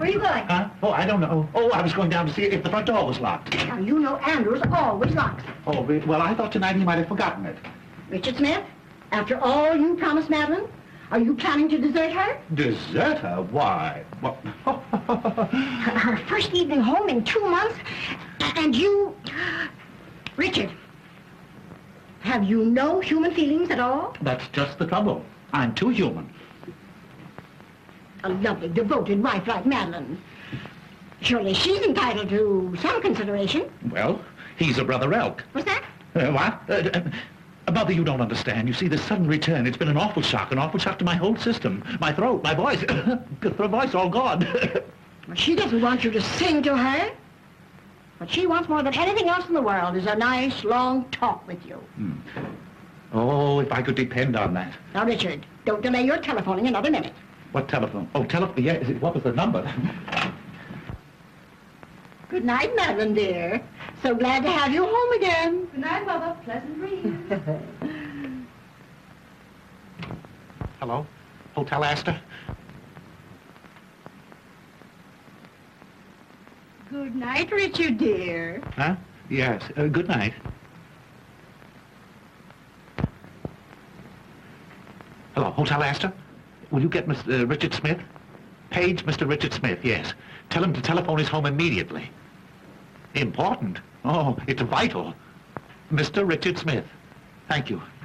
Where are you going? Huh? Oh, I don't know. Oh, I was going down to see if the front door was locked. Now, you know Andrews always locks it. Oh, well, I thought tonight he might have forgotten it. Richard Smith, after all you promised Madeline, are you planning to desert her? Desert her? Why? What? Her first evening home in 2 months, and you... Richard, have you no human feelings at all? That's just the trouble. I'm too human. A lovely, devoted wife like Madeline. Surely she's entitled to some consideration. Well, he's a brother elk. What's that? What? Mother, you don't understand. You see, this sudden return, it's been an awful shock to my whole system. My throat, my voice, the voice all gone. Well, she doesn't want you to sing to her. What she wants more than anything else in the world is a nice, long talk with you. Oh, if I could depend on that. Now, Richard, don't delay your telephoning another minute. What telephone? Oh, telephone, yeah, what was the number? Good night, Madeline, dear. So glad to have you home again. Good night, Mother. Pleasant dreams. Hello? Hotel Astor? Good night, Richard, dear. Huh? Yes, good night. Hello, Hotel Astor? Will you get Mr. Richard Smith? Page Mr. Richard Smith, yes. Tell him to telephone his home immediately. Important? Oh, it's vital. Mr. Richard Smith. Thank you.